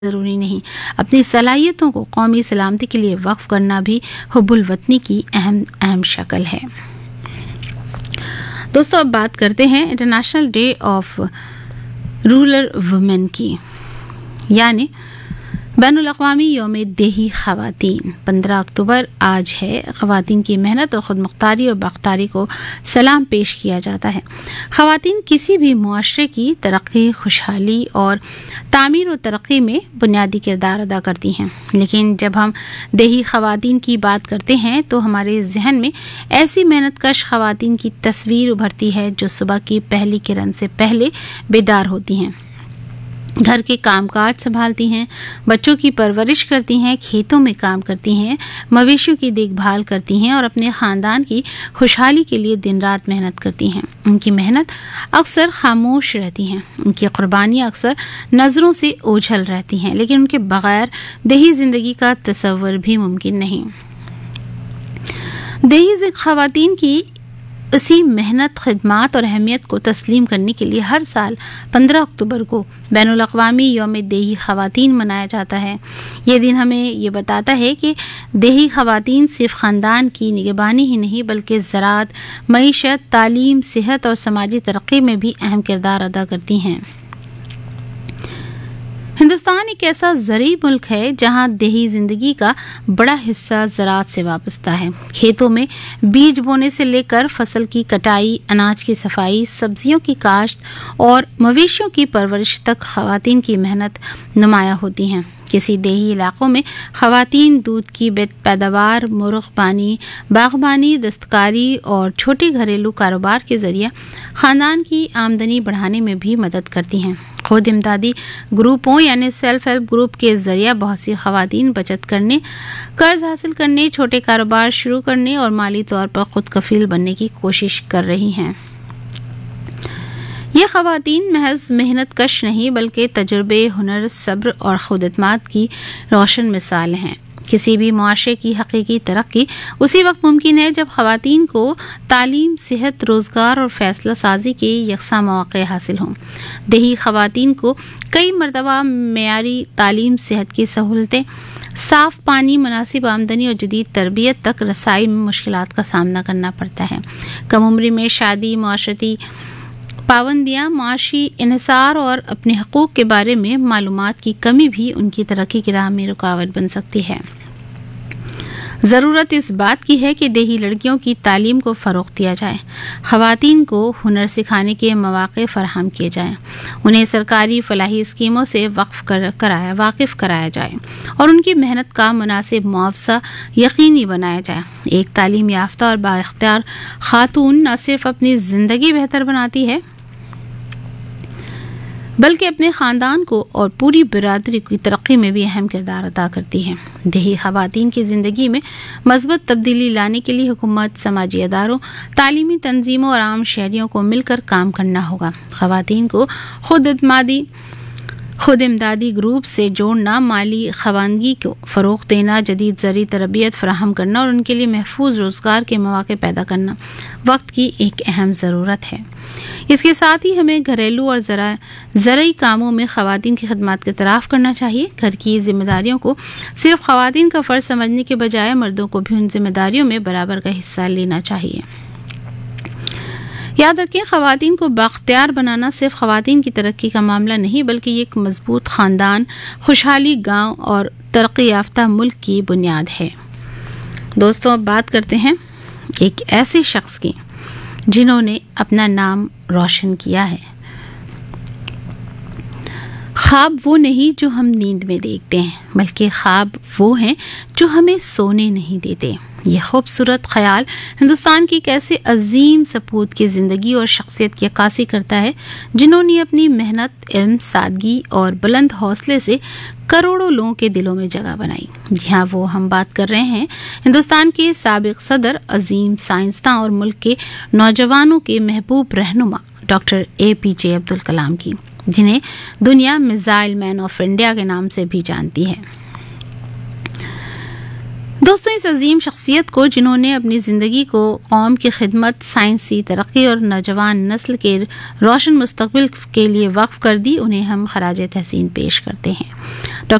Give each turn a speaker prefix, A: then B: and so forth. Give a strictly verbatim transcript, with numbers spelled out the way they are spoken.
A: ضروری نہیں، اپنی صلاحیتوں کو قومی سلامتی کے لیے وقف کرنا بھی حب الوطنی کی اہم اہم شکل ہے۔ دوستو اب بات کرتے ہیں international day of rural women کی، یعنی بین الاقوامی یوم دیہی خواتین۔ پندرہ اکتوبر آج ہے۔ خواتین کی محنت اور خود مختاری اور بااختیاری کو سلام پیش کیا جاتا ہے۔ خواتین کسی بھی معاشرے کی ترقی، خوشحالی اور تعمیر و ترقی میں بنیادی کردار ادا کرتی ہیں، لیکن جب ہم دیہی خواتین کی بات کرتے ہیں تو ہمارے ذہن میں ایسی محنت کش خواتین کی تصویر ابھرتی ہے جو صبح کی پہلی کرن سے پہلے بیدار ہوتی ہیں، گھر کے کام کاج سنبھالتی ہیں، بچوں کی پرورش کرتی ہیں، کھیتوں میں کام کرتی ہیں، مویشیوں کی دیکھ بھال کرتی ہیں اور اپنے خاندان کی خوشحالی کے لیے دن رات محنت کرتی ہیں۔ ان کی محنت اکثر خاموش رہتی ہیں، ان کی قربانیاں اکثر نظروں سے اوجھل رہتی ہیں، لیکن ان کے بغیر دیہی زندگی کا تصور بھی ممکن نہیں۔ دیہی خواتین کی اسی محنت، خدمات اور اہمیت کو تسلیم کرنے کے لیے ہر سال پندرہ اکتوبر کو بین الاقوامی یوم دیہی خواتین منایا جاتا ہے۔ یہ دن ہمیں یہ بتاتا ہے کہ دیہی خواتین صرف خاندان کی نگہبانی ہی نہیں بلکہ زراعت، معیشت، تعلیم، صحت اور سماجی ترقی میں بھی اہم کردار ادا کرتی ہیں۔ ہندوستان ایک ایسا زرعی ملک ہے جہاں دیہی زندگی کا بڑا حصہ زراعت سے وابستہ ہے۔ کھیتوں میں بیج بونے سے لے کر فصل کی کٹائی، اناج کی صفائی، سبزیوں کی کاشت اور مویشیوں کی پرورش تک خواتین کی محنت نمایاں ہوتی ہیں۔ کسی دیہی علاقوں میں خواتین دودھ کی پیداوار، مرغ بانی، باغبانی، دستکاری اور چھوٹے گھریلو کاروبار کے ذریعے خاندان کی آمدنی بڑھانے میں بھی مدد کرتی ہیں۔ خود امدادی گروپوں یعنی سیلف ہیلپ گروپ کے ذریعے بہت سی خواتین بچت کرنے، قرض حاصل کرنے، چھوٹے کاروبار شروع کرنے اور مالی طور پر خود کفیل بننے کی کوشش کر رہی ہیں۔ یہ خواتین محض محنت کش نہیں بلکہ تجربے، ہنر، صبر اور خود اعتماد کی روشن مثال ہیں۔ کسی بھی معاشرے کی حقیقی ترقی اسی وقت ممکن ہے جب خواتین کو تعلیم، صحت، روزگار اور فیصلہ سازی کے یکساں مواقع حاصل ہوں۔ دیہی خواتین کو کئی مرتبہ معیاری تعلیم، صحت کی سہولتیں، صاف پانی، مناسب آمدنی اور جدید تربیت تک رسائی میں مشکلات کا سامنا کرنا پڑتا ہے۔ کم عمری میں شادی، معاشرتی پابندیاں، معاشی انحصار اور اپنے حقوق کے بارے میں معلومات کی کمی بھی ان کی ترقی کی راہ میں رکاوٹ بن سکتی ہے۔ ضرورت اس بات کی ہے کہ دیہی لڑکیوں کی تعلیم کو فروغ دیا جائے، خواتین کو ہنر سکھانے کے مواقع فراہم کیے جائیں، انہیں سرکاری فلاحی اسکیموں سے وقف کر کرایا واقف کرایا جائے اور ان کی محنت کا مناسب معاوضہ یقینی بنایا جائے۔ ایک تعلیم یافتہ اور بااختیار خاتون نہ صرف اپنی زندگی بہتر بناتی ہے بلکہ اپنے خاندان کو اور پوری برادری کی ترقی میں بھی اہم کردار ادا کرتی ہے۔ دیہی خواتین کی زندگی میں مثبت تبدیلی لانے کے لیے حکومت، سماجی اداروں، تعلیمی تنظیموں اور عام شہریوں کو مل کر کام کرنا ہوگا۔ خواتین کو خود اعتمادی خود امدادی گروپ سے جوڑنا، مالی خواندگی کو فروغ دینا، جدید زرعی تربیت فراہم کرنا اور ان کے لیے محفوظ روزگار کے مواقع پیدا کرنا وقت کی ایک اہم ضرورت ہے۔ اس کے ساتھ ہی ہمیں گھریلو اور زرعی کاموں میں خواتین کی خدمات کا اعتراف کرنا چاہیے۔ گھر کی ذمہ داریوں کو صرف خواتین کا فرض سمجھنے کے بجائے مردوں کو بھی ان ذمہ داریوں میں برابر کا حصہ لینا چاہیے۔ یاد رکھیں، خواتین کو بااختیار بنانا صرف خواتین کی ترقی کا معاملہ نہیں بلکہ یہ ایک مضبوط خاندان، خوشحالی گاؤں اور ترقی یافتہ ملک کی بنیاد ہے۔ دوستوں اب بات کرتے ہیں ایک ایسے شخص کی جنہوں نے اپنا نام روشن کیا ہے۔ خواب وہ نہیں جو ہم نیند میں دیکھتے ہیں بلکہ خواب وہ ہیں جو ہمیں سونے نہیں دیتے۔ یہ خوبصورت خیال ہندوستان کی ایک ایسے عظیم سپوت کی زندگی اور شخصیت کی عکاسی کرتا ہے جنہوں نے اپنی محنت، علم، سادگی اور بلند حوصلے سے کروڑوں لوگوں کے دلوں میں جگہ بنائی۔ جی ہاں، وہ ہم بات کر رہے ہیں ہندوستان کے سابق صدر، عظیم سائنسداں اور ملک کے نوجوانوں کے محبوب رہنما ڈاکٹر اے پی جے عبدالکلام کی، جنہیں دنیا میزائل مین آف انڈیا کے نام سے بھی جانتی ہے۔ دوستوں، اس عظیم شخصیت کو جنہوں نے اپنی زندگی کو قوم کی خدمت، سائنسی ترقی اور نوجوان نسل کے روشن مستقبل کے لیے وقف کر دی، انہیں ہم خراج تحسین پیش کرتے ہیں۔